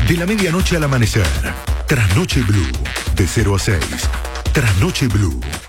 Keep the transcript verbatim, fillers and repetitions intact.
De la medianoche al amanecer. Trasnoche Blue. De cero a seis. Trasnoche Blue.